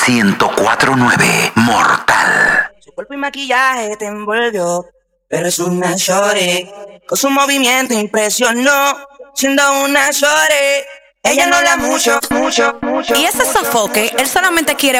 104.9 Mortal. Su cuerpo y maquillaje te envolvió, pero es una shorty. Con su movimiento impresionó, siendo una shorty. Ella no habla mucho. Y ese sofoque, él solamente quiere